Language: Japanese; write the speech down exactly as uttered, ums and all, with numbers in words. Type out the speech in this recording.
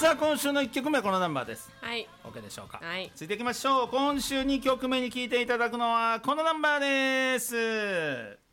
さあ今週のいっきょくめはこのナンバーです。 はい、 OK でしょうか。 はい、 ついていきましょう。今週にきょくめに聴いていただくのはこのナンバーです。